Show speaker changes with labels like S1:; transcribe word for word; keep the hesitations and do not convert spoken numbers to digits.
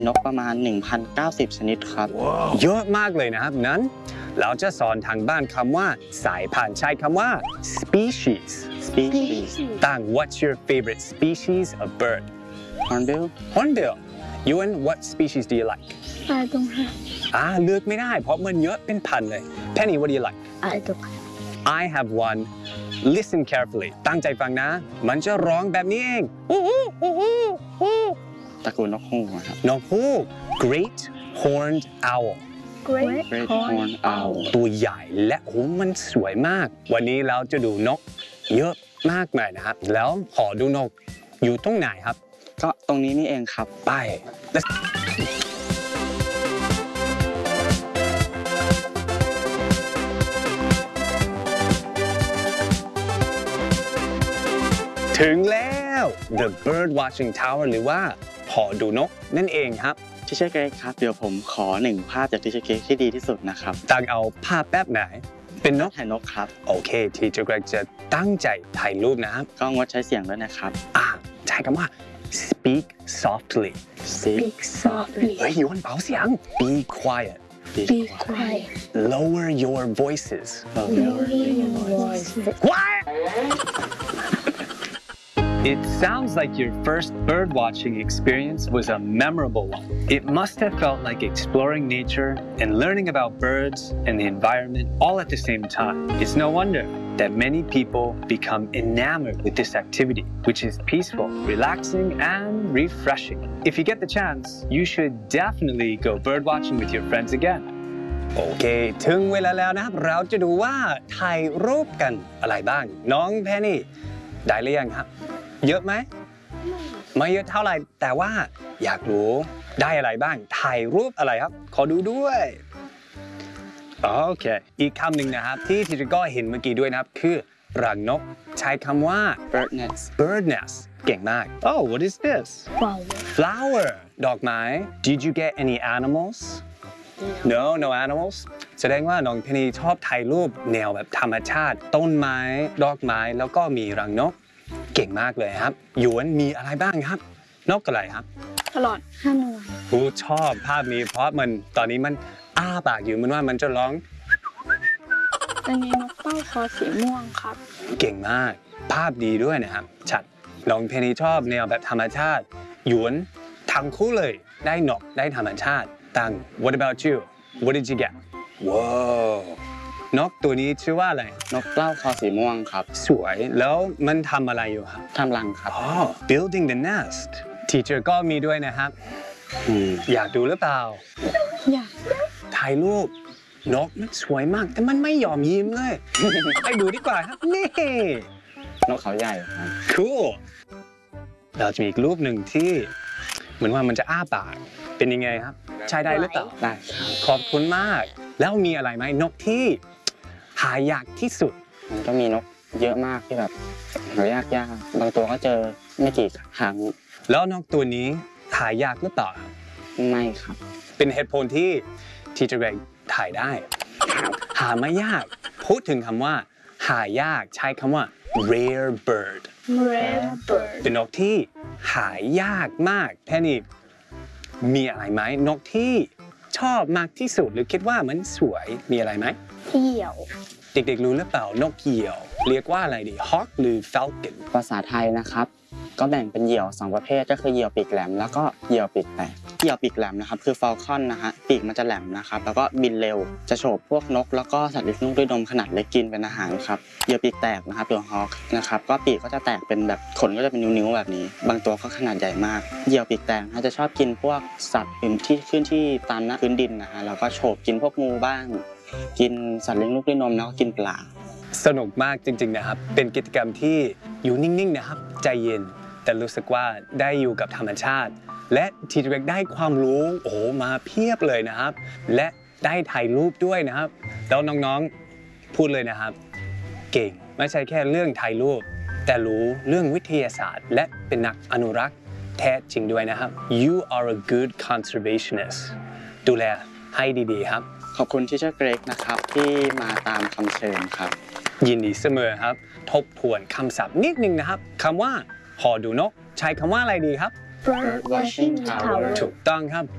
S1: นกประมาณ หนึ่งพันเก้าสิบ ชนิดครับ
S2: wow. เยอะมากเลยนะครับนั้นเราจะสอนทางบ้านคำว่าสายพันธุ์ใช้คำว่า species
S1: species
S2: ตั้ง what's your favorite species of bird
S1: hornbill
S2: hornbill Ewan what species do you like
S3: I don't have
S2: อ่าเลือกไม่ได้เพราะมันเยอะเป็นพันเลย Penny what do you like
S3: I don't have
S2: I have one listen carefully ตั้งใจฟังนะมันจะร้องแบบนี้เอง
S1: ตระกูลนกฮูกครับ
S2: นกฮูก Great Horned Owl
S3: Great
S1: Great Horned Owl
S2: ตัวใหญ่และโอ้มันสวยมากวันนี้เราจะดูนกเยอะมากมายนะครับแล้วขอดูนกอยู่ตรงไหนครับ
S1: ก็ตรงนี้นี่เองครับ
S2: ไปถึงแล้ว The Bird Watching Tower หรือว่าหอดูนกนั่นเองครับ
S1: ที่เชอร์เกรกครับเดี๋ยวผมขอหนึ่งภาพจากที่เชอร์เกรกที่ดีที่สุดนะครับ
S2: ตั้งเอาภาพแบบไหนเป็นนก
S1: ถ่ายนกครับ
S2: โอเคที่เชอร์เกรกจะตั้งใจถ่ายรูปนะครับ
S1: ก็งดใช้เสียงด้วยนะครับ
S2: อ่าใช้คำว่า speak softly
S3: Speak softly
S2: เฮ้ยยวนเบาเสียง be quiet
S3: Be quiet
S2: lower your voices
S3: Lower your voices
S2: Quiet It sounds like your first bird-watching experience was a memorable one. It must have felt like exploring nature and learning about birds and the environment all at the same time. It's no wonder that many people become enamored with this activity, which is peaceful, relaxing, and refreshing. If you get the chance, you should definitely go bird-watching with your friends again. โอเคถึงเวลาแล้วนะครับเราจะดูว่าถ่ายรูปกันอะไรบ้างน้องแพนนี่ได้หรือยังครับเยอะไหมไม่เยอะเท่าไหร่แต่ว่าอยากรู้ได้อะไรบ้างถ่ายรูปอะไรครับขอดูด้วยโอเคอีกคำหนึ่งนะครับที่ทีจก็เห็นเมื่อกี้ด้วยนะครับคือรังนกใช้คำว่า
S1: bird nest
S2: bird nest เก่งมาก Oh what is this
S3: Flower
S2: flower ดอกไม้ Did you get any animals No no animals แสดงว่าน้องเพนีชอบถ่ายรูปแนวแบบธรรมชาติต้นไม้ดอกไม้แล้วก็มีรังนกเก่งมากเลยครับหยวนมีอะไรบ้างครับนกอะไรครับ
S3: ตลอดห้าหน่วย
S2: ผู้ชอบภาพนี้เพราะมันตอนนี้มันอ้าปากอยู่มันว่ามันจะร้อง
S3: อันนี้นกเต้าคอสีม่วงครับ
S2: เก่งมากภาพดีด้วยนะครับชัดน้องเพนีชอบแนวแบบธรรมชาติหยวนทั้งคู่เลยได้นกได้ธรรมชาติตัง What about you What did you get Wowนกตัวนี้ชื่อว่าอะไร
S1: นกเปล้าคอสีม่วงครับ
S2: สวยแล้วมันทำอะไรอยู่ครับ
S1: ทำรังครับ
S2: อ๋อ building the nest teacher ก็มีด้วยนะครับอยากดูหรือเปล่า
S3: อยาก
S2: ถ่ายรูปนกมันสวยมากแต่มันไม่ยอมยิ้มเลยให้ดูดีกว่าครับนี่
S1: นกเขาใหญ่ครับ
S2: cool เราจะมีอีกรูปหนึ่งที่เหมือนว่ามันจะอ้าปากเป็นยังไงครับใช้ได้หรือเปล่า
S1: ได้ครับ
S2: ขอบคุณมากแล้วมีอะไรไหมนกที่หายากที่สุด
S1: มันก็มีนกเยอะมากที่แบบหายากยากบางตัวก็เจอไม่กี่ครั้ง
S2: แล้วนกตัวนี้หายากหรือเปล่า
S1: ไม่ครับ
S2: เป็นเหตุผลที่ที่จะแรงถ่ายได้หาไม่ยากพูดถึงคำว่าหายากใช้คำว่า rare bird
S3: rare bird
S2: เป็นนกที่หายากมากแค่นี้มีอะไรไหมนกที่ชอบมากที่สุดหรือคิดว่ามันสวยมีอะไรไหม
S3: เหยี่ยว
S2: เด็กๆรู้หรือเปล่านกเหยี่ยวเรียกว่าอะไรดี hawk หรือ falcon
S1: ภาษาไทยนะครับก็แบ่งเป็นเหยี่ยวสองประเภทก็คือเหยี่ยวปีกแหลมแล้วก็เหยี่ยวปีกแตกเหยี่ยวปีกแหลมนะครับคือ falcon นะฮะปีกมันจะแหลมนะครับแล้วก็บินเร็วจะโฉบพวกนกแล้วก็สัตว์เลี้ยงลูกด้วยนมขนาดเล็กกินเป็นอาหารครับเหยี่ยวปีกแตกนะครับตัว hawk นะครับก็ปีกก็จะแตกเป็นแบบขนก็จะเป็นนิ้วๆแบบนี้บางตัวก็ขนาดใหญ่มากเหยี่ยวปีกแตกจะชอบกินพวกสัตว์อื่นที่ขึ้นที่ตามพื้นดินนะฮะแล้วก็โฉบกินพวกงูบ้างกินสัตว์เลี้ยงลูกด้วยนมแล้วก็กินปลา
S2: สนุกมากจริงๆนะครับเป็นกิจกรรมที่อยู่นิ่งๆนะครับใจเย็นแต่รู้สึกว่าได้อยู่กับธรรมชาติและทีเด็กได้ความรู้โอ้มาเพียบเลยนะครับและได้ถ่ายรูปด้วยนะครับแล้วน้องๆพูดเลยนะครับเก่งไม่ใช่แค่เรื่องถ่ายรูปแต่รู้เรื่องวิทยาศาสตร์และเป็นนักอนุรักษ์แท้จริงด้วยนะครับ You are a good conservationist ดูแลให้ดีๆครับ
S1: ขอบคุณที่เชอร์เกรกนะครับที่มาตามคำเชิญครับ
S2: ยินดีเสมอครับทบทวนคำศัพท์นิดนึงนะครับคำว่าหอดูนกใช้คำว่าอะไรดีครับ
S3: bird watching tower
S2: ถูกต้องครับ